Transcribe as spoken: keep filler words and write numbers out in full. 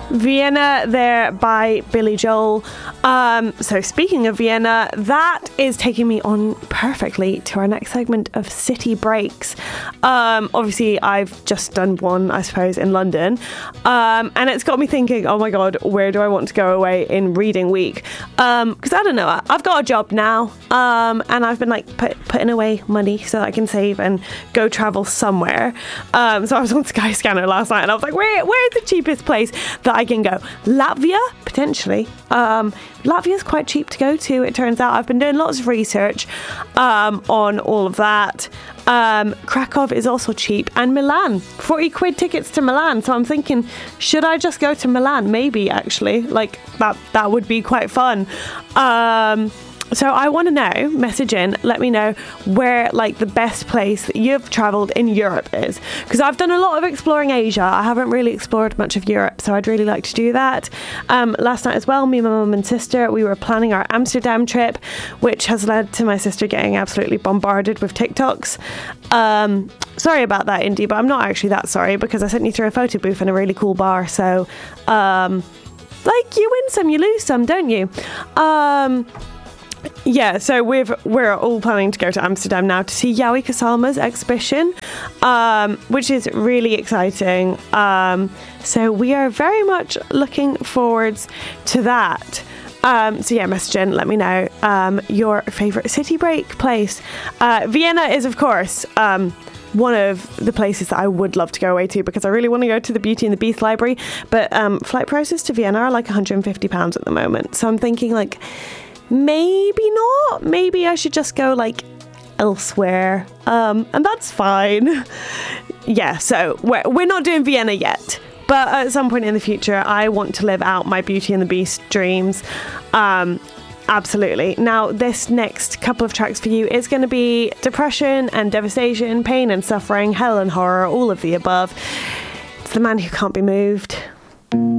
Vienna there by Billy Joel. Um, so speaking of Vienna, that is taking me on perfectly to our next segment of city breaks. Um, obviously, I've just done one, I suppose, in London. Um, and it's got me thinking, oh my God, where do I want to go away in reading week? Um, because I don't know, I've got a job now. Um, and I've been like put, putting away money so that I can save and go travel somewhere. Um, so I was on Skyscanner last night and I was like, where, where's the cheapest place that I can go? Latvia, potentially. Um, Latvia's quite cheap to go to, it turns out. I've been doing lots of research um, on all of that. Um, Krakow is also cheap, and Milan, forty quid tickets to Milan. So I'm thinking, should I just go to Milan? Maybe, actually. Like, that, that would be quite fun. Um... So I want to know, message in, let me know where like the best place that you've travelled in Europe is. Because I've done a lot of exploring Asia. I haven't really explored much of Europe, so I'd really like to do that. Um, last night as well, me, my mum and sister, we were planning our Amsterdam trip, which has led to my sister getting absolutely bombarded with TikToks. Um, sorry about that, Indy, but I'm not actually that sorry because I sent you through a photo booth in a really cool bar. So, um, like, you win some, you lose some, don't you? Um... Yeah, so we've, we're all planning to go to Amsterdam now to see Jowie Casalma's exhibition, um, which is really exciting. Um, so we are very much looking forwards to that. Um, so yeah, message in, let me know um, your favourite city break place. Uh, Vienna is, of course, um, one of the places that I would love to go away to because I really want to go to the Beauty and the Beast library. But um, flight prices to Vienna are like one hundred fifty pounds at the moment. So I'm thinking like, maybe not. Maybe I should just go like elsewhere. Um, and that's fine. Yeah, so we're, we're not doing Vienna yet. But at some point in the future, I want to live out my Beauty and the Beast dreams. Um, absolutely. Now, this next couple of tracks for you is going to be depression and devastation, pain and suffering, hell and horror, all of the above. It's The Man Who Can't Be Moved.